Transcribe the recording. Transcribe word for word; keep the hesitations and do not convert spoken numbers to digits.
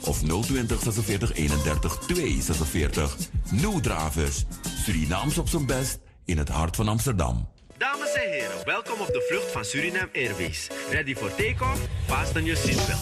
of nul twintig zesenveertig eenendertig tweehonderdzesenveertig. New Dravers, Surinaams op zijn best in het hart van Amsterdam. Dames en heren, welkom op de vlucht van Suriname Airways. Ready for take-off? Fasten your seatbelt.